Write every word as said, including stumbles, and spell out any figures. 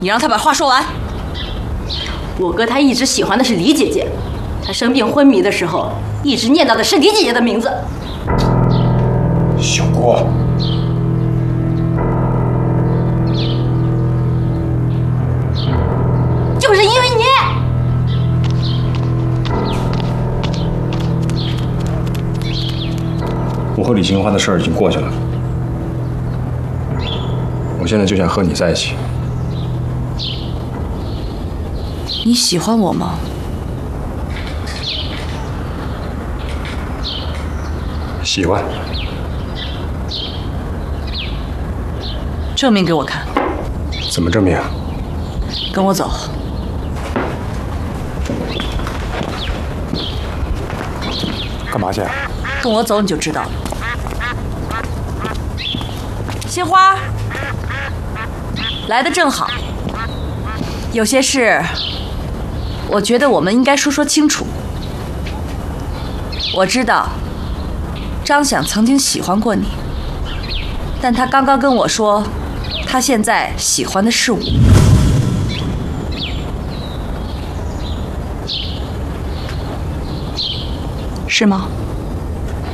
你让他把话说完。 我哥他一直喜欢的是李姐姐，他生病昏迷的时候，一直念叨的是李姐姐的名字。 小郭， 就是因为你。 我和李清欢的事儿已经过去了，我现在就想和你在一起。 你喜欢我吗？ 喜欢。 证明给我看。 怎么证明啊？ 跟我走。 干嘛去？ 跟我走你就知道了。杏花，来的正好。有些事，我觉得我们应该说说清楚。我知道，张想曾经喜欢过你，但他刚刚跟我说，他现在喜欢的是我。是吗？